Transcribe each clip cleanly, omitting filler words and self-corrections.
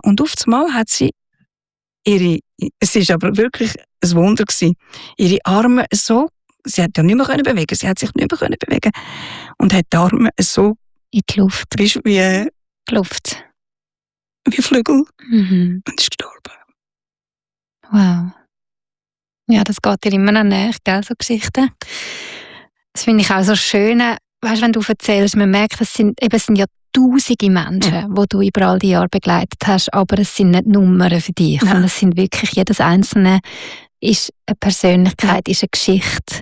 Und auf einmal hat sie es ist aber wirklich ein Wunder gewesen, ihre Arme so, sie hat ja nicht mehr bewegen, sie hat sich nicht mehr bewegen und hat die Arme so in die Luft. Wie die Luft. Wie Flügel. Mhm. Und ist gestorben. Wow. Ja, das geht dir immer noch näher, gell, so Geschichten. Das finde ich auch so schön. Weißt, wenn du erzählst, man merkt, es sind ja tausende Menschen, die du über all die Jahre begleitet hast, aber es sind nicht Nummern für dich, sondern es sind wirklich, jedes Einzelne ist eine Persönlichkeit, ist eine Geschichte,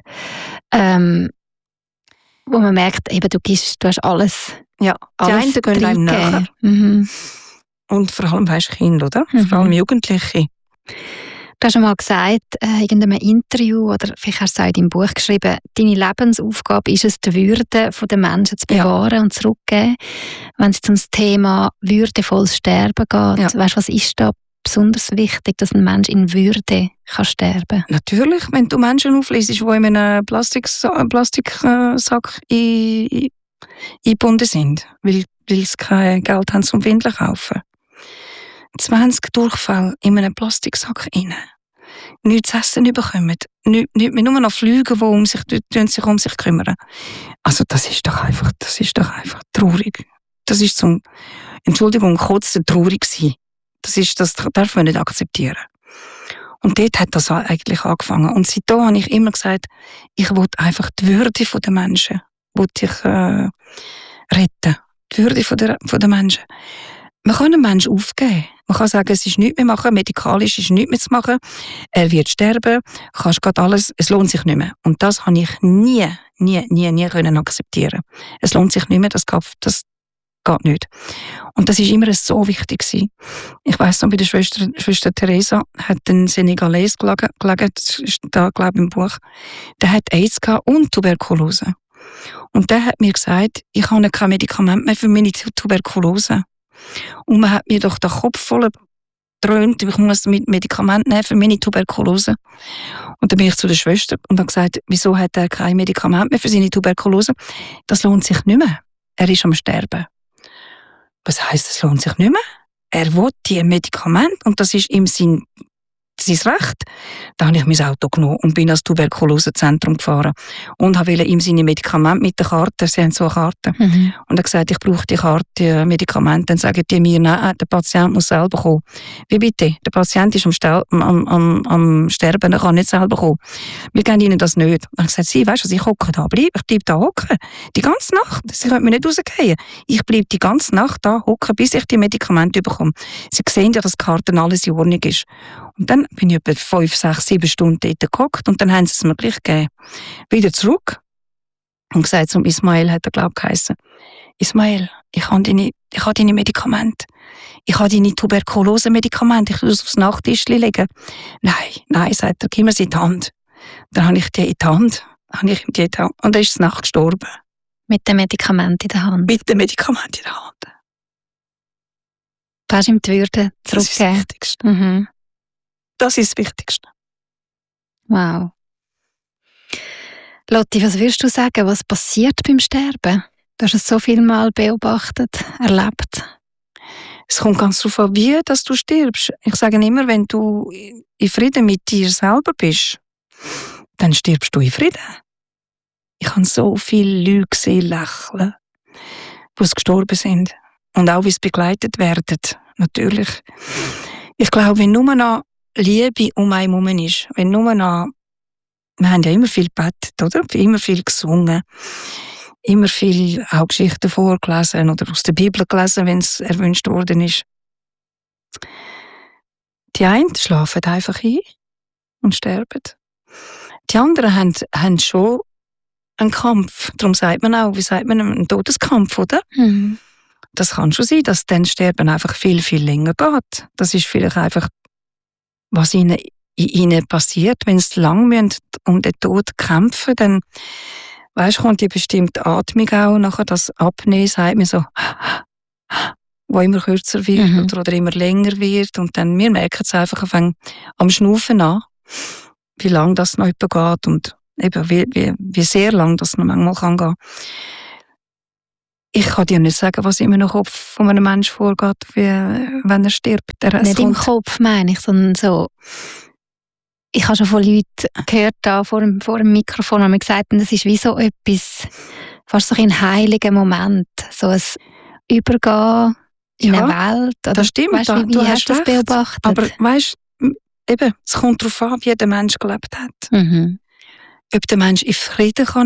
wo man merkt, eben, du hast alles. Ja, die einen gehen einem nachher. Mhm. Und vor allem, weisst du, Kinder, oder? Vor allem Jugendliche. Du hast schon mal gesagt, in einem Interview, oder vielleicht hast du es auch in deinem Buch geschrieben, deine Lebensaufgabe ist es, die Würde der Menschen zu bewahren und zurückzugeben. Wenn es um das Thema würdevolles Sterben geht, weißt du, was ist da besonders wichtig, dass ein Mensch in Würde kann sterben? Natürlich, wenn du Menschen aufliest, die in einem Plastiksack eingebunden sind, weil sie kein Geld haben zum Windeln kaufen. 20 Durchfälle in einem Plastiksack rein. Nichts zu essen bekommen. Nicht mehr, nur noch Flüge, die sich um sich kümmern. Also das ist doch einfach traurig. Das ist zum, Entschuldigung, kotzen traurig sein. Das darf man nicht akzeptieren. Und dort hat das eigentlich angefangen. Und seitdem habe ich immer gesagt, ich will einfach die Würde der Menschen, retten. Die Würde der Menschen. Man kann einen Menschen aufgeben. Man kann sagen, es ist nichts mehr machen, medikalisch ist nichts mehr zu machen, er wird sterben, kannst gerade alles, es lohnt sich nicht mehr. Und das habe ich nie können akzeptieren. Es lohnt sich nicht mehr, das geht nicht. Und das ist immer so wichtig gewesen. Ich weiss noch, bei der Schwester Teresa hat ein Senegalese gelegen, das ist da, glaube ich, im Buch, der hat AIDS gehabt und Tuberkulose. Und der hat mir gesagt, ich habe kein Medikament mehr für meine Tuberkulose. Und man hat mir doch den Kopf voll gedröhnt, ich muss mit Medikamenten nehmen für meine Tuberkulose. Und dann bin ich zu der Schwester und habe gesagt, wieso hat er kein Medikament mehr für seine Tuberkulose? Das lohnt sich nicht mehr. Er ist am Sterben. Was heisst, es lohnt sich nicht mehr? Er will die Medikamente und das ist ihm sein Recht. Da habe ich mein Auto genommen und bin ans Tuberkulosezentrum gefahren und wollte ihm seine Medikamente mit der Karte, sie haben so eine Karte, und er hat gesagt, ich brauche die Karte, die Medikamente, dann sagen die mir, nein, der Patient muss selber kommen. Wie bitte? Der Patient ist am Sterben, er kann nicht selber kommen. Wir geben ihnen das nicht. Und er hat gesagt, sie, weißt du, ich hocke da, ich bleibe da hocken, die ganze Nacht, sie können mich nicht rausgehen. Ich bleibe die ganze Nacht da hocken, bis ich die Medikamente bekomme. Sie sehen ja, dass die Karte alles in Ordnung ist. Und dann bin ich etwa 5, 6, 7 Stunden dort gehockt und dann haben sie es mir gleich gegeben. Wieder zurück und gesagt zum Ismail, hat er, glaube ich, geheissen, Ismail, ich habe deine Medikamente. Ich habe deine Tuberkulose-Medikamente. Ich will es aufs Nachttischchen legen. Nein, sagt er, gib mir sie in die Hand. Dann habe ich die in die Hand. Und dann ist es Nacht gestorben. Mit dem Medikament in der Hand? Mit dem Medikament in der Hand. Du hast ihm die Würde zurückgegeben? Das ist das Wichtigste. Das ist das Wichtigste. Wow. Lotti, was würdest du sagen, was passiert beim Sterben? Du hast es so viel Mal beobachtet, erlebt. Es kommt ganz darauf an, wie dass du stirbst. Ich sage immer, wenn du in Frieden mit dir selber bist, dann stirbst du in Frieden. Ich habe so viele Leute gesehen, lächeln, die gestorben sind. Und auch, wie sie begleitet werden. Natürlich. Ich glaube, wenn nur noch Liebe um einen herum ist, wenn nur noch, wir haben ja immer viel gebetet, oder? Immer viel gesungen, immer viel auch Geschichten vorgelesen oder aus der Bibel gelesen, wenn es erwünscht worden ist. Die einen schlafen einfach ein und sterben. Die anderen haben schon einen Kampf. Darum sagt man auch, wie sagt man, einen Todeskampf, oder? Das kann schon sein, dass dann Sterben einfach viel, viel länger geht. Das ist vielleicht einfach, was in ihnen passiert, wenn sie lang um den Tod kämpfen, dann kommt die bestimmte Atmung auch, nachher das Apnoe, sagt man so, wo immer kürzer wird oder immer länger wird, und dann, wir merken es einfach am Schnaufen an, wie lang das noch geht und eben wie sehr lang das noch manchmal kann gehen. Ich kann dir nicht sagen, was immer noch im Kopf von einem Menschen vorgeht, wenn er stirbt. Nicht im Kopf, meine ich, sondern so. Ich habe schon von Leuten gehört, da vor dem Mikrofon, die mir gesagt haben, das ist wie so etwas, fast so ein heiliger Moment. So ein Übergehen in eine Welt. Oder, das stimmt. Weißt, wie hast du das beobachtet? Aber weißt du, es kommt darauf an, wie der Mensch gelebt hat. Mhm. Ob der Mensch in Frieden kann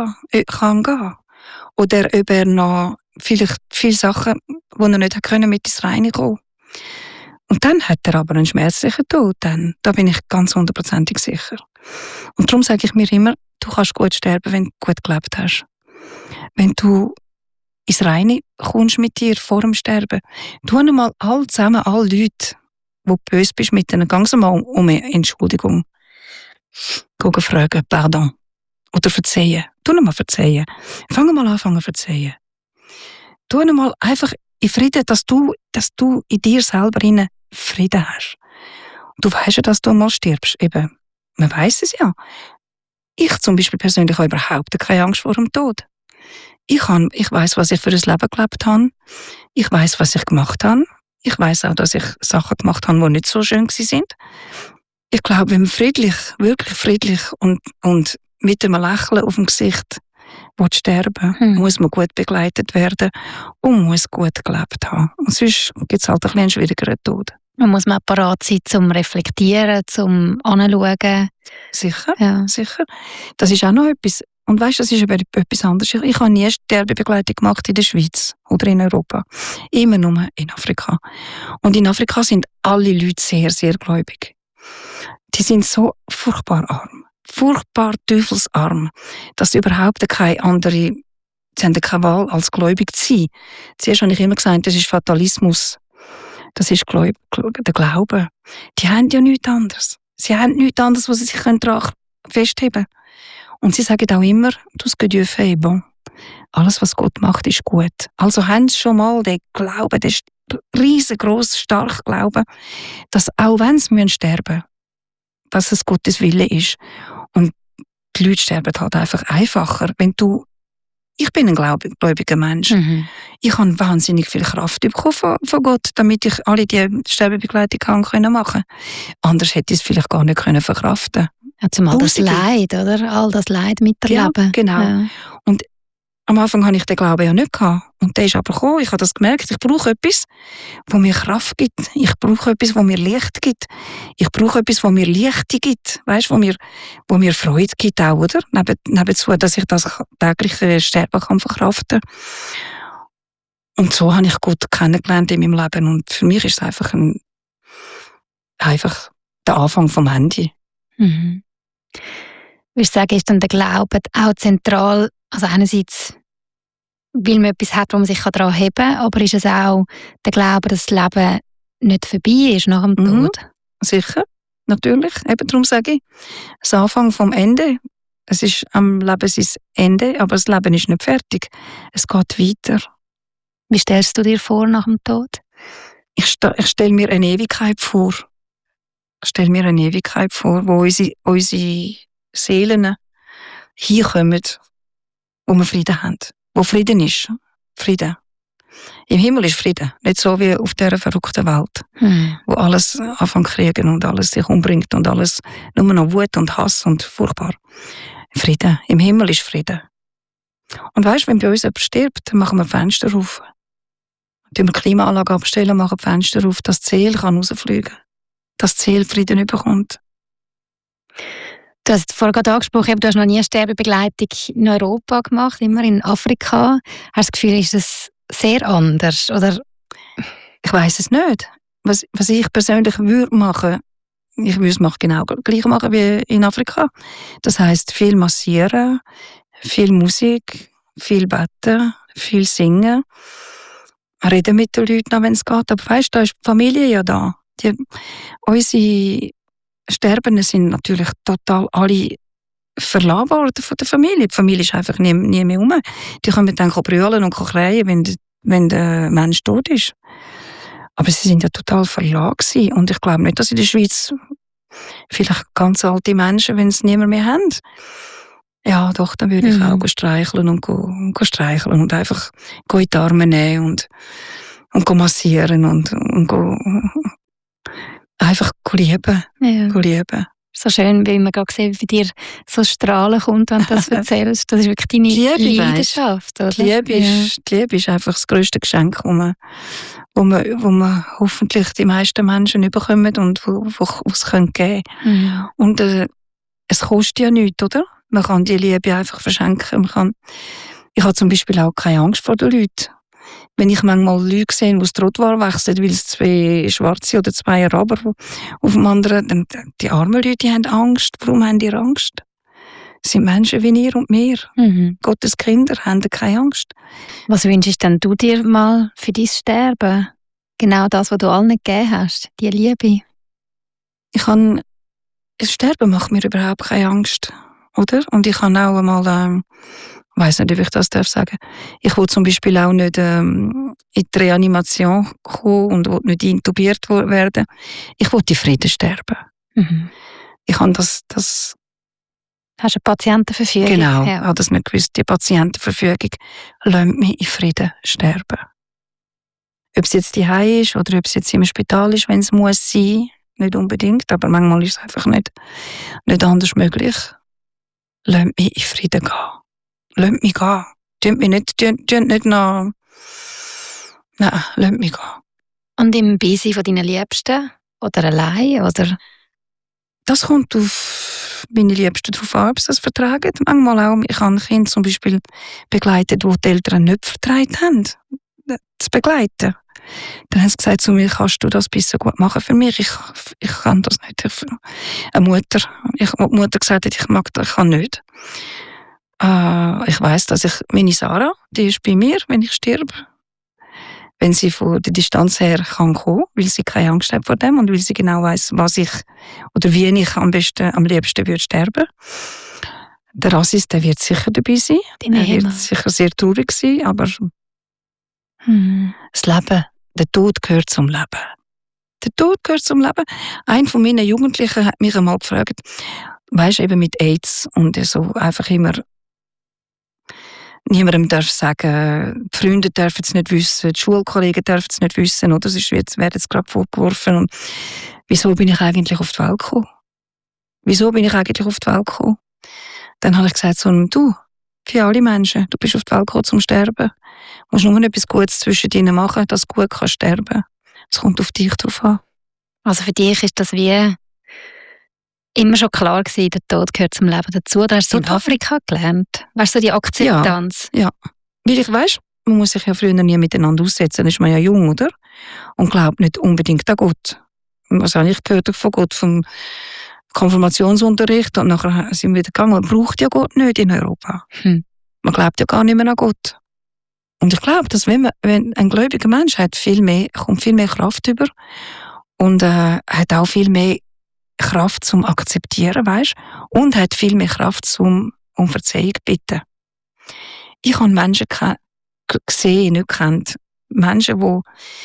gehen. Oder ob er noch vielleicht viele Sachen, die er nicht können, mit ins Reine kommen. Und dann hat er aber einen schmerzlichen Tod. Da bin ich ganz 100% sicher. Und darum sage ich mir immer, du kannst gut sterben, wenn du gut gelebt hast. Wenn du ins Reine kommst mit dir vor dem Sterben. Tu einmal alle Leute, die böse bist mit denen, ganz einmal um Entschuldigung. Gehen fragen, pardon. Oder verzeihen. Tu einmal verzeihen. Fang mal an, zu verzeihen. Tu einmal einfach in Frieden, dass du in dir selber Frieden hast. Du weisst ja, dass du einmal stirbst. Eben. Man weiss es ja. Ich zum Beispiel persönlich habe überhaupt keine Angst vor dem Tod. Ich weiss, was ich für ein Leben gelebt habe. Ich weiss, was ich gemacht habe. Ich weiss auch, dass ich Sachen gemacht habe, die nicht so schön sind. Ich glaube, wenn man wirklich friedlich und mit einem Lächeln auf dem Gesicht sterben muss man gut begleitet werden und muss gut gelebt haben. Und sonst gibt es halt einen schwierigeren Tod. Man muss man parat sein, zum Reflektieren, zum Anschauen. Sicher, ja. Sicher. Das ist auch noch etwas. Und weißt, das ist aber etwas anderes. Ich habe nie Sterbebegleitung gemacht in der Schweiz oder in Europa. Immer nur in Afrika. Und in Afrika sind alle Leute sehr, sehr gläubig. Die sind so furchtbar arm. Furchtbar teufelsarm, dass sie überhaupt keine andere, sie haben keine Wahl, als gläubig zu sein. Zuerst habe ich immer gesagt, das ist Fatalismus. Das ist der Glaube. Die haben ja nichts anderes. Sie haben nichts anderes, was sie sich daran festheben können. Und sie sagen auch immer, tout ce que Dieu fait est bon. Alles, was Gott macht, ist gut. Also haben sie schon mal den Glauben, den riesengroßen, starken Glauben, dass auch wenn sie sterben müssen, dass es Gottes Wille ist. Und die Leute sterben halt einfach einfacher. Ich bin ein gläubiger Mensch. Mhm. Ich habe wahnsinnig viel Kraft bekommen von Gott, damit ich alle die Sterbebegleitung machen konnte. Anders hätte ich es vielleicht gar nicht verkraften können. Ja, zumal das Leid, oder? All das Leid miterleben. Ja, genau. Ja. Und am Anfang hatte ich den Glauben ja nicht gehabt. Und der ist aber gekommen. Ich habe das gemerkt. Ich brauche etwas, das mir Kraft gibt. Ich brauche etwas, das mir Licht gibt. Ich brauche etwas, das mir Licht gibt. Weißt du, wo mir Freude gibt auch, oder? Nebenzu, dass ich das tägliche Sterben kann verkraften. Und so habe ich Gott kennengelernt in meinem Leben. Und für mich ist es einfach der Anfang vom Ende. Mhm. Würdest du sagen, ist dann der Glaube auch zentral? Also einerseits, weil man etwas hat, wo man sich daran heben kann, aber ist es auch der Glaube, dass das Leben nicht vorbei ist nach dem Tod? Sicher, natürlich. Eben darum sage ich, das Anfang vom Ende. Es ist am Leben sein Ende, aber das Leben ist nicht fertig. Es geht weiter. Wie stellst du dir vor nach dem Tod? Ich stelle mir eine Ewigkeit vor. Wo unsere Seelen hinkommen, wo wir Frieden haben. Wo Frieden ist. Frieden. Im Himmel ist Frieden. Nicht so wie auf dieser verrückten Welt. Wo alles anfängt zu kriegen und alles sich umbringt und alles nur noch Wut und Hass und furchtbar. Frieden. Im Himmel ist Frieden. Und weißt du, wenn bei uns jemand stirbt, dann machen wir Fenster auf. Wenn wir die Klimaanlage abstellen, machen wir Fenster auf, dass die Seele rausfliegen kann. Dass die Seele Frieden bekommt. Du hast vorhin gerade angesprochen, du hast noch nie eine Sterbebegleitung in Europa gemacht, immer in Afrika. Hast du das Gefühl, ist es sehr anders? Oder? Ich weiss es nicht. Was ich persönlich würde machen, ich würde es genau gleich machen wie in Afrika. Das heisst, viel massieren, viel Musik, viel beten, viel singen, reden mit den Leuten, wenn es geht. Aber weißt du, da ist die Familie ja da. Unsere Sterbenden sind natürlich total alle verlassen worden von der Familie. Die Familie ist einfach nie mehr rum. Die können dann brüllen und kreien, wenn der Mensch tot ist. Aber sie sind ja total verlassen gewesen. Und ich glaube nicht, dass in der Schweiz vielleicht ganz alte Menschen, wenn es niemand mehr haben, Ja, doch, dann würde ich auch streicheln und streicheln und einfach in die Arme nehmen und massieren und einfach lieben. Ja. Lieben. So schön, wie man gerade sieht, wie dir so Strahlen kommt, wenn du das erzählst. Das ist wirklich deine Leidenschaft, oder? Die Liebe ist einfach das grösste Geschenk, wo man hoffentlich die meisten Menschen bekommen und wo es geben können. Und es kostet ja nichts, oder? Man kann die Liebe einfach verschenken. Ich habe zum Beispiel auch keine Angst vor den Leuten. Wenn ich manchmal Leute sehe, die das Trottoir wechseln, weil es 2 Schwarze oder 2 Araber auf dem anderen, dann die armen Leute, die haben Angst. Warum haben die Angst? Es sind Menschen wie ihr und mir. Gottes Kinder haben keine Angst. Was wünschst denn du dir mal für dein Sterben? Genau das, was du allen gegeben hast, die Liebe. Das Sterben macht mir überhaupt keine Angst, oder? Und ich kann auch einmal, ich weiss nicht, ob ich das sagen darf. Ich will zum Beispiel auch nicht in die Reanimation kommen und will nicht intubiert werden. Ich will in Frieden sterben. Ich habe das hast du eine Patientenverfügung? Genau, ich habe das nicht gewusst. Die Patientenverfügung lässt mich in Frieden sterben. Ob es jetzt die Hause ist oder ob es jetzt im Spital ist, wenn es muss sein, nicht unbedingt, aber manchmal ist es einfach nicht anders möglich. Lasst mich in Frieden gehen. Lasst mich gehen. Tönt mich nicht noch. Nein, lasst mich gehen. Und im Beisein von deinen Liebsten? Oder allein? Oder? Das kommt auf meine Liebsten drauf an, ob sie das vertragen. Manchmal auch. Ich habe Kinder zum Beispiel begleitet, die Eltern nicht vertragen haben, zu begleiten. Dann haben sie gesagt zu mir, kannst du das bisschen gut machen für mich? Ich kann das nicht. Die Mutter gesagt hat, ich mag das, ich kann nicht. Ich weiss, dass meine Sarah, die ist bei mir, wenn ich sterbe. Wenn sie von der Distanz her kann kommen, weil sie keine Angst hat vor dem und weil sie genau weiss, wie ich am liebsten würde sterben. Der Rassis, der wird sicher dabei sein. Er wird sicher sehr traurig sein, aber das Leben, der Tod gehört zum Leben. Der Tod gehört zum Leben. Ein von meinen Jugendlichen hat mich einmal gefragt, weisst eben mit AIDS und so einfach immer niemandem darf sagen, die Freunde dürfen es nicht wissen, die Schulkollegen dürfen es nicht wissen, oder? Das wird jetzt gerade vorgeworfen. Und wieso bin ich eigentlich auf die Welt gekommen? Dann habe ich gesagt, du, für alle Menschen, du bist auf die Welt gekommen zum Sterben. Du musst nur etwas Gutes zwischen ihnen machen, dass du gut kannst sterben. Es kommt auf dich drauf an. Also für dich ist das wie immer schon klar gewesen, der Tod gehört zum Leben dazu. Du hast es in Afrika gelernt. Weißt du, die Akzeptanz? Ja. Weil ich weiss, man muss sich ja früher nie miteinander aussetzen, dann ist man ja jung, oder? Und glaubt nicht unbedingt an Gott. Was habe ich gehört von Gott, vom Konfirmationsunterricht, und nachher sind wir wieder gegangen. Man braucht ja Gott nicht in Europa. Man glaubt ja gar nicht mehr an Gott. Und ich glaube, dass wenn ein gläubiger Mensch kommt viel mehr Kraft über und hat auch viel mehr Kraft zum Akzeptieren, weisst, und hat viel mehr Kraft zum um Verzeihung bitten. Ich habe Menschen gesehen, nicht kennt, Menschen, die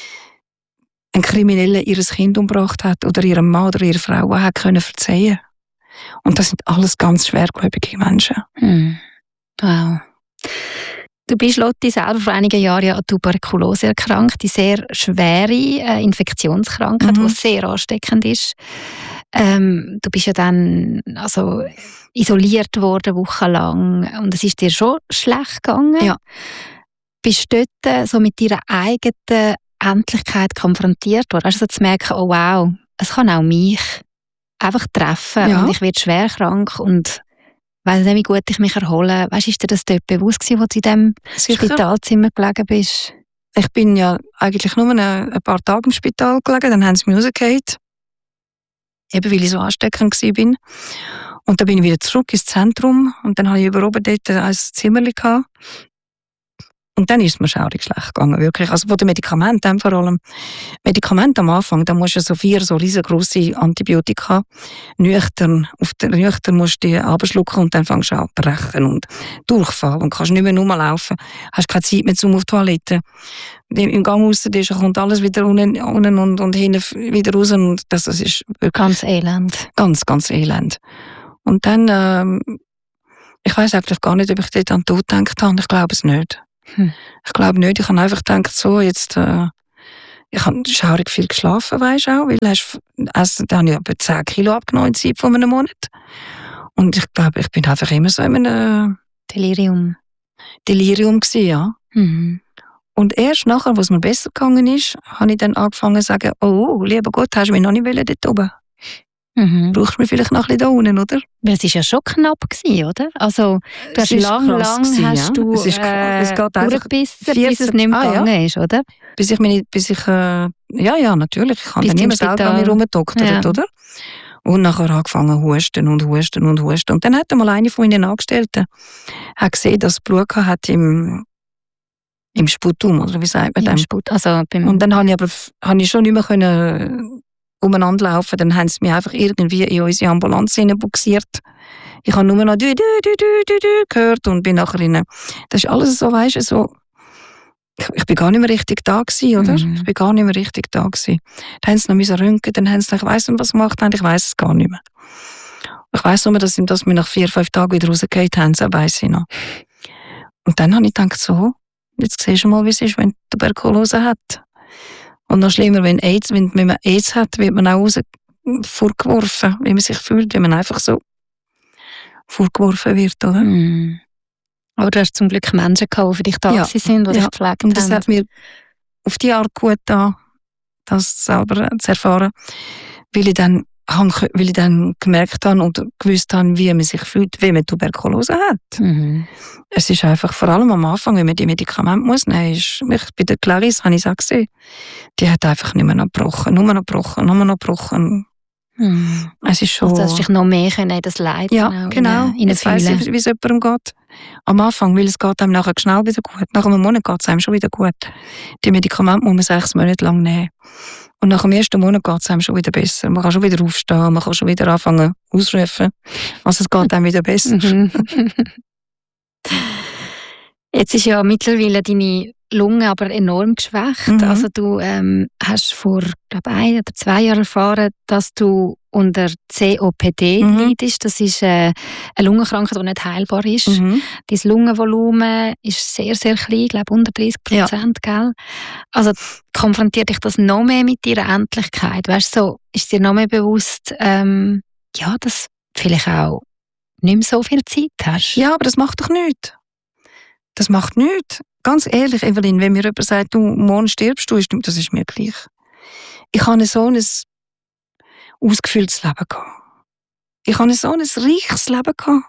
ein Krimineller ihr Kind umgebracht hat oder ihrem Mann oder ihrer Frau hat können verzeihen. Und das sind alles ganz schwergläubige Menschen. Wow. Du bist, Lotti, selber vor einigen Jahren an Tuberkulose erkrankt, die sehr schwere Infektionskrankheit, die sehr ansteckend ist. Du bist ja dann isoliert worden, wochenlang, und es ist dir schon schlecht gegangen. Ja. Bist du dort so mit deiner eigenen Endlichkeit konfrontiert worden? Also zu merken, oh wow, es kann auch mich einfach treffen, ja. Und ich werde schwer krank und weiss nicht, wie gut ich mich erhole. Weißt du, ist dir das dort bewusst gewesen, wo du in diesem Spitalzimmer gelegen bist? Ich bin ja eigentlich nur ein paar Tage im Spital gelegen, dann haben sie mich rausgehauen. Eben weil ich so ansteckend war. Und dann bin ich wieder zurück ins Zentrum und dann hatte ich über oben dort ein Zimmerchen gehabt. Und dann ist es mir schaurig schlecht gegangen, wirklich. Also von den Medikamenten, vor allem. Medikamente am Anfang, da musst du so 4 so riesengroße Antibiotika nüchtern musst du die abschlucken und dann fängst du an zu brechen und Durchfall und kannst nicht mehr rumlaufen. Hast keine Zeit mehr zum auf die Toilette. Im Gang raus kommt alles wieder unten und hinten wieder raus und das ist wirklich ganz elend. Ganz, ganz elend. Und dann Ich weiss eigentlich gar nicht, ob ich dort an den Tod gedacht habe. Ich glaube es nicht. Ich glaube nicht. Ich habe einfach gedacht, so, jetzt, ich habe schaurig viel geschlafen, weisst du auch, weil da habe ich etwa 10 Kilo abgenommen in der Zeit von einem Monat. Und ich glaube, ich bin einfach immer so in einem Delirium gewesen, ja. Mhm. Und erst nachher, wo es mir besser gegangen ist, habe ich dann angefangen zu sagen, oh, lieber Gott, hast du mich noch nicht dort oben? Mhm. Brauchst du mich vielleicht noch ein bisschen da unten, oder? Weil es war ja schon knapp gewesen, oder? Also, du hast lang gewesen, hast ja. du es geht einfach durchgebissen, bis es nicht mehr gegangen ist, oder? Bis ich ja, natürlich. Ich habe Bis dann du im immer selber Spital- an mir rumgedoktert, Ja. oder? Und nachher angefangen husten und husten und husten. Und dann hat einmal eine von ihren Angestellten hat gesehen, dass es Blut hat im Sputum, oder wie sagt man Im dem? Sput, also Und dann habe ich schon nicht mehr können umeinander laufen. Dann haben sie mich einfach irgendwie in unsere Ambulanz hineinbuxiert. Ich habe nur noch du gehört und bin nachher rein. Das ist alles so, weisst du, so. Ich bin gar nicht mehr richtig da gewesen, oder? Ich bin gar nicht mehr richtig da gewesen. Dann haben sie noch röntgen, dann haben sie noch, ich weiss nicht, was sie gemacht haben, ich weiss es gar nicht mehr. Ich weiss nur, dass wir nach 4-5 Tagen wieder rausgehen haben, das weiss ich noch. Und dann habe ich gedacht, so, jetzt siehst du mal, wie es ist, wenn man Tuberkulose hat. Und noch schlimmer, wenn man AIDS hat, wird man auch vorgeworfen, wie man sich fühlt, wenn man einfach so vorgeworfen wird, oder? Mhm. Aber du hast zum Glück Menschen gehabt, die für dich da sind, die dich gepflegt und das haben. hat mir auf die Art gut getan, das selber zu erfahren, weil ich dann gemerkt habe und gewusst habe, wie man sich fühlt, wenn man Tuberkulose hat. Mhm. Es ist einfach, vor allem am Anfang, wenn man die Medikamente muss nehmen muss, bei der Clarisse habe ich es auch gesehen, die hat einfach nicht mehr gebrochen, nur noch gebrochen. Mhm. Es ist schon... Also hast dich noch mehr in das Leid genau. Jetzt weiss ich, wie es jemandem geht. Am Anfang, weil es geht einem nachher schnell wieder gut. Nach einem Monat geht es einem schon wieder gut. Die Medikamente muss man 6 Monate lang nehmen. Und nach dem ersten Monat geht es einem schon wieder besser. Man kann schon wieder aufstehen, man kann schon wieder anfangen ausrufen. Also es geht einem wieder besser. Jetzt ist ja mittlerweile deine Lunge aber enorm geschwächt. Mhm. Also du hast vor, glaube 1 oder 2 Jahren erfahren, dass du unter COPD leidest. Das ist eine Lungenkrankheit, die nicht heilbar ist. Mhm. Dein Lungenvolumen ist sehr, sehr klein, ich glaube unter 30%, gell? Also konfrontiert dich das noch mehr mit deiner Endlichkeit? Weißt du, so, ist dir noch mehr bewusst, dass vielleicht auch nicht mehr so viel Zeit hast? Ja, aber das macht doch nichts. Das macht nichts. Ganz ehrlich, Evelyn, wenn mir jemand sagt, du, morgen stirbst du, das ist mir gleich. Ich habe so ein ausgefülltes Leben gehabt. Ich habe so ein reiches Leben gehabt.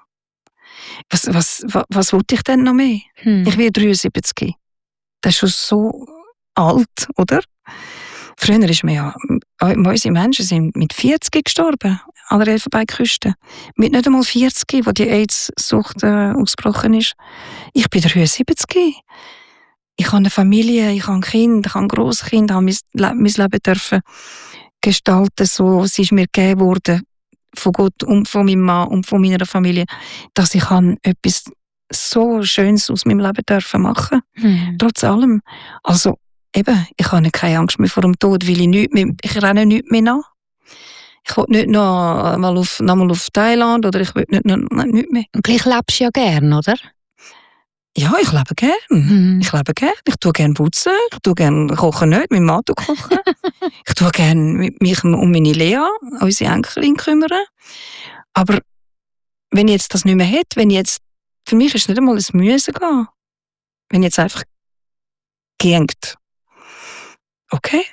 Was wollte ich denn noch mehr? Ich bin 73. Das ist schon so alt, oder? Früher ist man ja, unsere Menschen sind mit 40 gestorben, an der Elfenbeinküste. Mit nicht einmal 40, wo die AIDS-Sucht ausgebrochen ist. Ich bin 73. Ich habe eine Familie, ich habe ein Kind, ich habe ein Grosskind, ich habe mein Leben dürfen gestalten, so es ist mir gegeben worden von Gott und von meinem Mann und von meiner Familie, dass ich etwas so Schönes aus meinem Leben dürfen machen. Trotz allem. Also eben, ich habe keine Angst mehr vor dem Tod, weil ich renne nichts mehr nach. Ich will nicht noch mal auf Thailand oder ich will nicht mehr. Und gleich lebst du ja gern, oder? Ja, ich lebe gern. Ich lebe gern. Ich tue gern putzen. Ich tue gern kochen nicht. Mein Mann tut kochen. Ich tue gern mich um meine Lea, unsere Enkelin, kümmern. Aber wenn ich jetzt das nicht mehr hätte, für mich ist es nicht einmal ein Müssen gehen. Wenn ich jetzt einfach geht. Okay?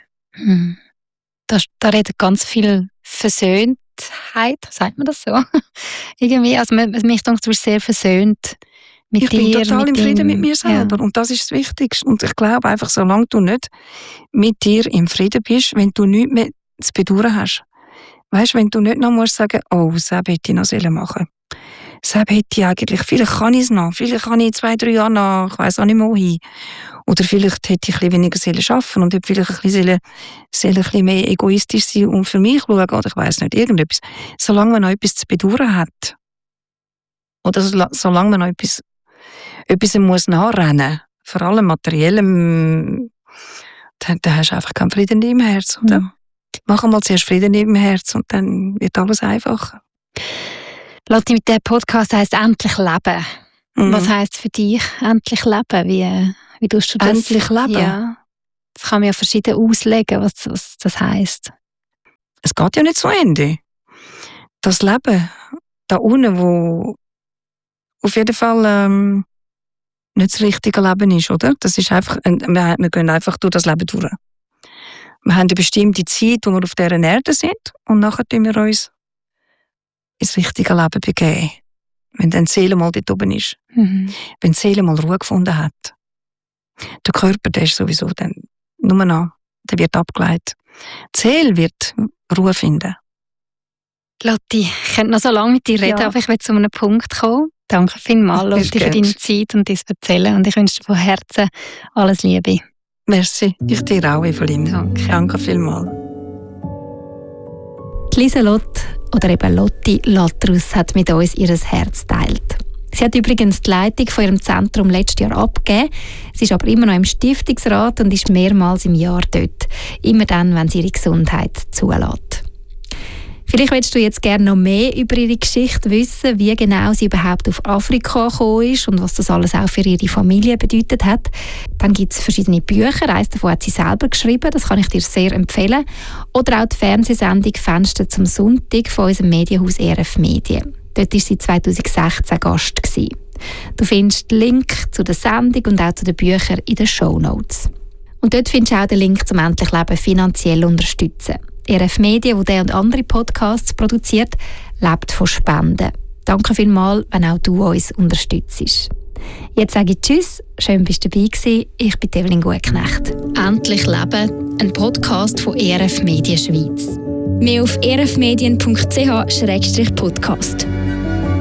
Da redet ganz viel Versöhntheit, sagt man das so? Irgendwie, also mich denkt, du bist sehr versöhnt mit ich dir. Ich bin total im Frieden mit mir selber. Ja. Und das ist das Wichtigste. Und ich glaube einfach, solange du nicht mit dir im Frieden bist, wenn du nichts mehr zu bedauern hast. Weißt du, wenn du nicht noch musst sagen, oh, das hätte ich noch machen. Das hätte ich eigentlich, vielleicht kann ich es noch, vielleicht kann ich in 2-3 Jahren noch, ich weiss auch nicht mehr wohin. Oder vielleicht hätte ich ein bisschen weniger arbeiten und hätte vielleicht ein bisschen mehr egoistisch sein und für mich schauen, oder ich weiss nicht, irgendetwas. Solange man noch etwas zu bedauern hat. Oder solange man noch etwas muss nachrennen, vor allem materiellem, dann hast du einfach keinen Frieden im Herz, oder? Mach mal zuerst Frieden im Herz und dann wird alles einfacher. Lotti, mit diesem Podcast heisst «Endlich leben». Was heisst für dich «endlich leben»? Wie tust du das? Endlich leben? Ja. Das kann man ja verschieden auslegen, was das heisst. Es geht ja nicht zu Ende. Das Leben da unten, wo auf jeden Fall nicht das richtige Leben ist, oder? Das ist einfach, wir gehen einfach durch das Leben durch. Wir haben eine bestimmte Zeit, wo wir auf dieser Erde sind, und nachher tun wir uns ins richtige Leben begeben. Wenn dann die Seele mal dort oben ist. Wenn die Seele mal Ruhe gefunden hat. Der Körper, der ist sowieso dann nur noch, der wird abgeleitet. Die Seele wird Ruhe finden. Lotti, ich könnte noch so lange mit dir reden, aber ich will zu einem Punkt kommen. Danke vielmals, Lotti, für deine Zeit und dein Erzählen. Und ich wünsche dir von Herzen alles Liebe. Merci. Ich dir auch, Evelyn. Danke vielmals. Lieselotte, oder eben Lotti Lattrus, hat mit uns ihr Herz geteilt. Sie hat übrigens die Leitung von ihrem Zentrum letztes Jahr abgegeben. Sie ist aber immer noch im Stiftungsrat und ist mehrmals im Jahr dort. Immer dann, wenn sie ihre Gesundheit zulässt. Vielleicht willst du jetzt gerne noch mehr über ihre Geschichte wissen, wie genau sie überhaupt auf Afrika gekommen ist und was das alles auch für ihre Familie bedeutet hat. Dann gibt es verschiedene Bücher, eines davon hat sie selber geschrieben, das kann ich dir sehr empfehlen. Oder auch die Fernsehsendung «Fenster zum Sonntag» von unserem Medienhaus ERF Medien. Dort war sie 2016 Gast gewesen. Du findest den Link zu der Sendung und auch zu den Büchern in den Shownotes. Und dort findest du auch den Link zum «Endlich Leben» finanziell unterstützen. ERF Medien, die der und andere Podcasts produziert, lebt von Spenden. Danke vielmals, wenn auch du uns unterstützt. Jetzt sage ich Tschüss, schön bist du dabei gewesen. Ich bin Evelyn Gutknecht. «Endlich leben», ein Podcast von ERF Medien Schweiz. Mehr auf erfmedien.ch/podcast.